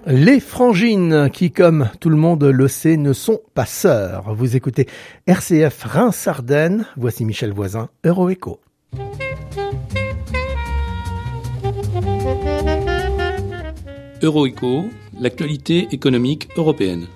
Les frangines qui, comme tout le monde le sait, ne sont pas sœurs. Vous écoutez RCF Reims-Ardennes. Voici Michel Voisin, Euroécho. Euroécho, l'actualité économique européenne.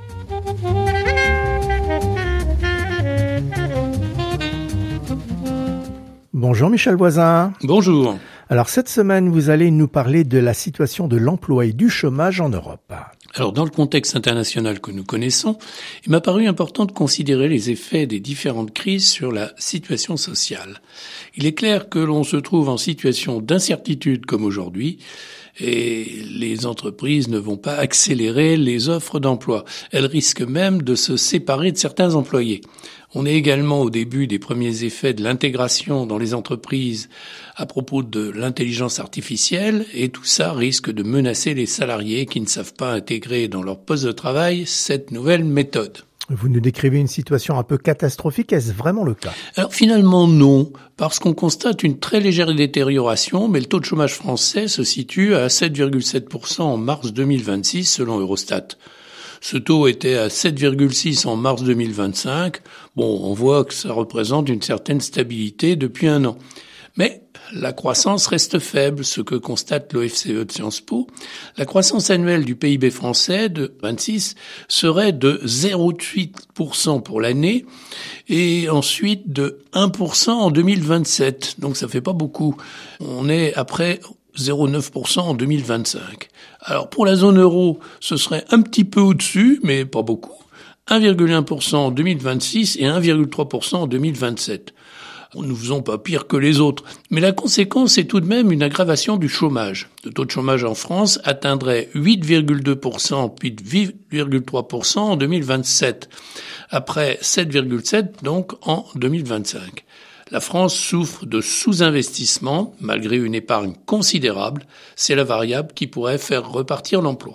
Bonjour Michel Voisin. Bonjour. Alors cette semaine, vous allez nous parler de la situation de l'emploi et du chômage en Europe. Alors dans le contexte international que nous connaissons, il m'a paru important de considérer les effets des différentes crises sur la situation sociale. Il est clair que l'on se trouve en situation d'incertitude comme aujourd'hui, et les entreprises ne vont pas accélérer les offres d'emploi. Elles risquent même de se séparer de certains employés. On est également au début des premiers effets de l'intégration dans les entreprises à propos de l'intelligence artificielle, et tout ça risque de menacer les salariés qui ne savent pas intégrer dans leur poste de travail cette nouvelle méthode. Vous nous décrivez une situation un peu catastrophique, est-ce vraiment le cas? Alors finalement non, parce qu'on constate une très légère détérioration, mais le taux de chômage français se situe à 7,7% en mars 2026 selon Eurostat. Ce taux était à 7,6 en mars 2025. Bon, on voit que ça représente une certaine stabilité depuis un an. Mais la croissance reste faible, ce que constate l'OFCE de Sciences Po. La croissance annuelle du PIB français de 26 serait de 0,8% pour l'année et ensuite de 1% en 2027. Donc ça fait pas beaucoup. On est après 0,9% en 2025. Alors pour la zone euro, ce serait un petit peu au-dessus, mais pas beaucoup. 1,1% en 2026 et 1,3% en 2027. Nous ne faisons pas pire que les autres. Mais la conséquence est tout de même une aggravation du chômage. Le taux de chômage en France atteindrait 8,2% puis 8,3% en 2027, après 7,7% donc en 2025. La France souffre de sous-investissement, malgré une épargne considérable. C'est la variable qui pourrait faire repartir l'emploi.